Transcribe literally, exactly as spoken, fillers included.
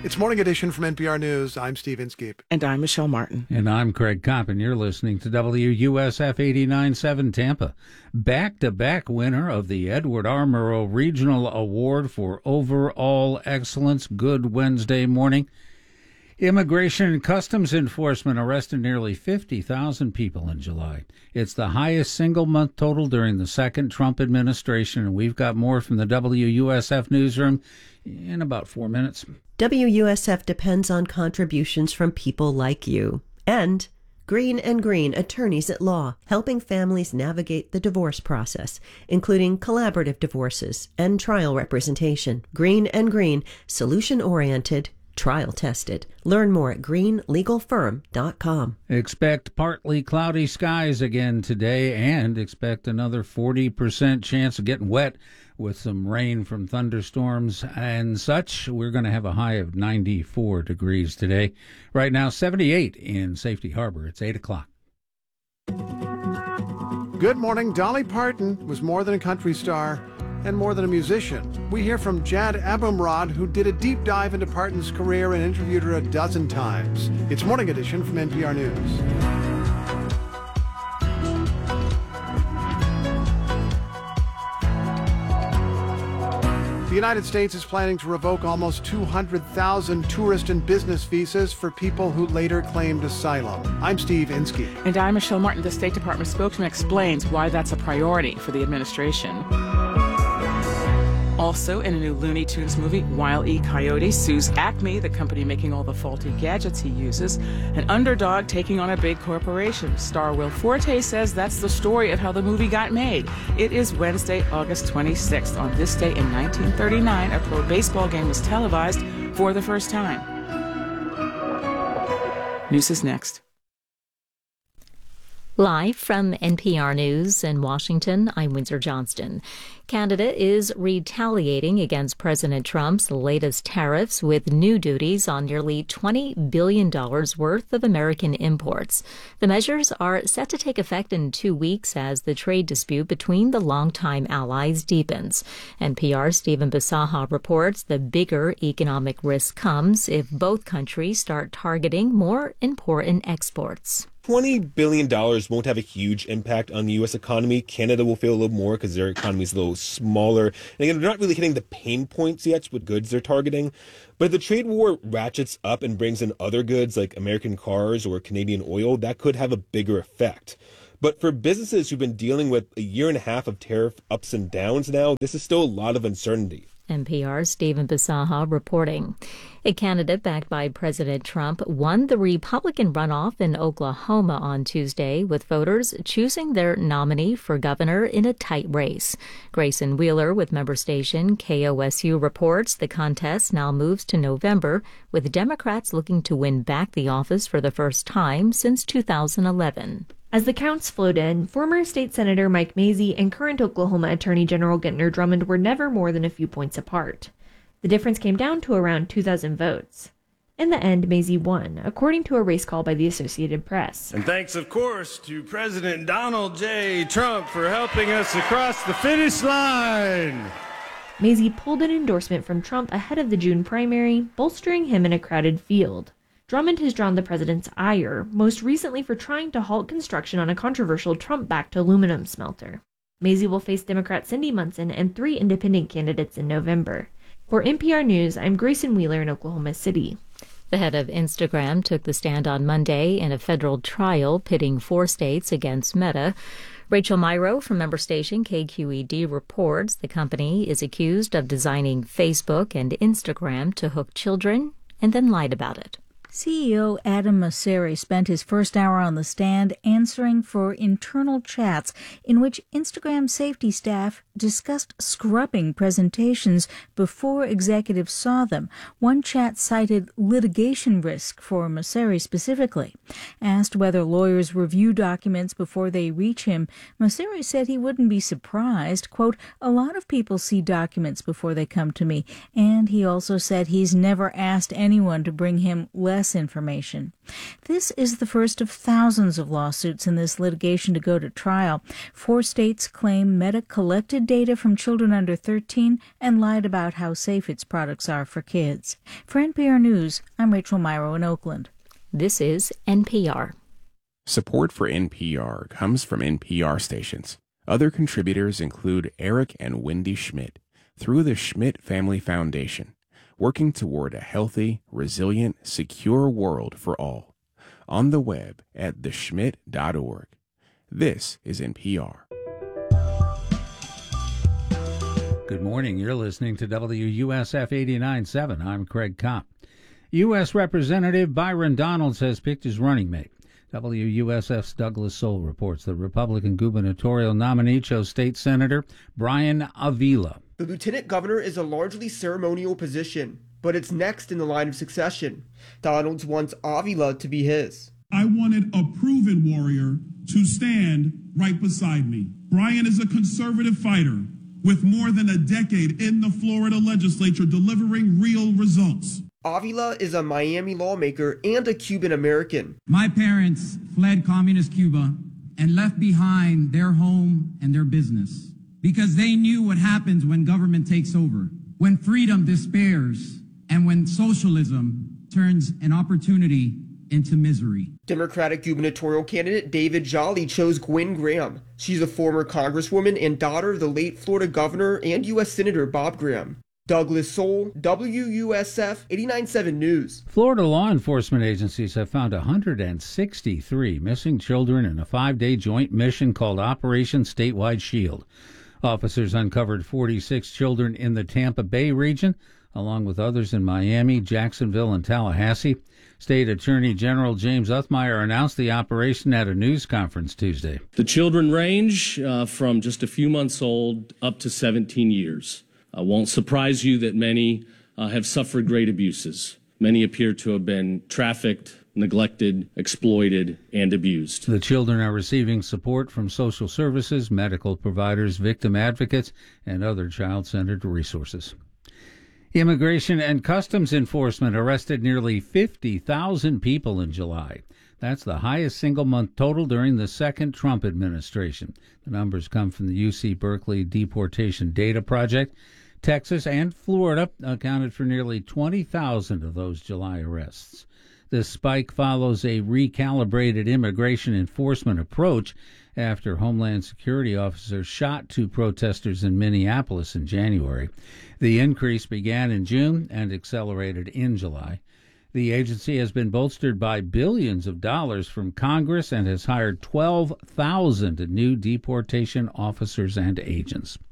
It's Morning Edition from N P R News. I'm Steve Inskeep. And I'm Michelle Martin. And I'm Craig Kopp, and you're listening to W U S F eighty-nine point seven Tampa. Back-to-back winner of the Edward R. Murrow Regional Award for Overall Excellence. Good Wednesday morning. Immigration and Customs Enforcement arrested nearly fifty thousand people in July. It's the highest single-month total during the second Trump administration, and we've got more from the W U S F newsroom in about four minutes. W U S F depends on contributions from people like you. And Green and Green, attorneys at law, helping families navigate the divorce process, including collaborative divorces and trial representation. Green and Green, solution-oriented, trial-tested. Learn more at green legal firm dot com. Expect partly cloudy skies again today, and expect another forty percent chance of getting wet with some rain from thunderstorms and such. We're going to have a high of ninety-four degrees today. Right now, seventy-eight in Safety Harbor. It's eight o'clock. Good morning. Dolly Parton was more than a country star and more than a musician. We hear from Jad Abumrad, who did a deep dive into Parton's career and interviewed her a dozen times. It's Morning Edition from N P R News. The United States is planning to revoke almost two hundred thousand tourist and business visas for people who later claimed asylum. I'm Steve Inskeep. And I'm Michelle Martin. The State Department spokesman explains why that's a priority for the administration. Also, in a new Looney Tunes movie, Wile E. Coyote sues Acme, the company making all the faulty gadgets he uses. An underdog taking on a big corporation. Star Will Forte says that's the story of how the movie got made. It is Wednesday, August twenty-sixth. On this day in nineteen thirty-nine, a pro baseball game was televised for the first time. News is next. Live from N P R News in Washington, I'm Windsor Johnston. Canada is retaliating against President Trump's latest tariffs with new duties on nearly twenty billion dollars worth of American imports. The measures are set to take effect in two weeks as the trade dispute between the longtime allies deepens. N P R's Stephen Bisaha reports the bigger economic risk comes if both countries start targeting more important exports. twenty billion dollars won't have a huge impact on the U S economy. Canada will feel a little more because their economy is a little smaller. And again, they're not really hitting the pain points yet with goods they're targeting. But if the trade war ratchets up and brings in other goods like American cars or Canadian oil, that could have a bigger effect. But for businesses who've been dealing with a year and a half of tariff ups and downs now, this is still a lot of uncertainty. N P R's Stephen Bisaha reporting. A candidate backed by President Trump won the Republican runoff in Oklahoma on Tuesday, with voters choosing their nominee for governor in a tight race. Grayson Wheeler with member station K O S U reports the contest now moves to November, with Democrats looking to win back the office for the first time since two thousand eleven. As the counts flowed in, former State Senator Mike Mazzei and current Oklahoma Attorney General Gentner Drummond were never more than a few points apart. The difference came down to around two thousand votes. In the end, Mazzei won, according to a race call by the Associated Press. And thanks, of course, to President Donald J. Trump for helping us across the finish line. Mazzei pulled an endorsement from Trump ahead of the June primary, bolstering him in a crowded field. Drummond has drawn the president's ire, most recently for trying to halt construction on a controversial Trump-backed aluminum smelter. Mazzei will face Democrat Cindy Munson and three independent candidates in November. For N P R News, I'm Grayson Wheeler in Oklahoma City. The head of Instagram took the stand on Monday in a federal trial pitting four states against Meta. Rachel Myrow from member station K Q E D reports the company is accused of designing Facebook and Instagram to hook children and then lied about it. C E O Adam Mosseri spent his first hour on the stand answering for internal chats in which Instagram safety staff discussed scrubbing presentations before executives saw them. One chat cited litigation risk for Mosseri specifically. Asked whether lawyers review documents before they reach him, Mosseri said he wouldn't be surprised. Quote, a lot of people see documents before they come to me. And he also said he's never asked anyone to bring him less less information. This is the first of thousands of lawsuits in this litigation to go to trial. Four states claim Meta collected data from children under thirteen and lied about how safe its products are for kids. For N P R News, I'm Rachel Myrow in Oakland. This is N P R. Support for N P R comes from N P R stations. Other contributors include Eric and Wendy Schmidt through the Schmidt Family Foundation, working toward a healthy, resilient, secure world for all. On the web at the schmidt dot org. This is N P R. Good morning. You're listening to W U S F eighty-nine point seven. I'm Craig Kopp. U S. Representative Byron Donalds has picked his running mate. W U S F's Douglas Soul reports the Republican gubernatorial nominee chose State Senator Brian Avila. The lieutenant governor is a largely ceremonial position, but it's next in the line of succession. Donalds wants Avila to be his. I wanted a proven warrior to stand right beside me. Brian is a conservative fighter with more than a decade in the Florida legislature delivering real results. Avila is a Miami lawmaker and a Cuban American. My parents fled communist Cuba and left behind their home and their business because they knew what happens when government takes over, when freedom despairs, and when socialism turns an opportunity into misery. Democratic gubernatorial candidate David Jolly chose Gwen Graham. She's a former congresswoman and daughter of the late Florida governor and U S Senator Bob Graham. Douglas Soul, W U S F eighty-nine point seven News. Florida law enforcement agencies have found one hundred sixty-three missing children in a five-day joint mission called Operation Statewide Shield. Officers uncovered forty-six children in the Tampa Bay region, along with others in Miami, Jacksonville, and Tallahassee. State Attorney General James Uthmeier announced the operation at a news conference Tuesday. The children range uh, from just a few months old up to seventeen years. It won't surprise you that many uh, have suffered great abuses. Many appear to have been trafficked, neglected, exploited, and abused. The children are receiving support from social services, medical providers, victim advocates, and other child-centered resources. Immigration and Customs Enforcement arrested nearly fifty thousand people in July. That's the highest single-month total during the second Trump administration. The numbers come from the U C Berkeley Deportation Data Project. Texas and Florida accounted for nearly twenty thousand of those July arrests. This spike follows a recalibrated immigration enforcement approach after Homeland Security officers shot two protesters in Minneapolis in January. The increase began in June and accelerated in July. The agency has been bolstered by billions of dollars from Congress and has hired twelve thousand new deportation officers and agents.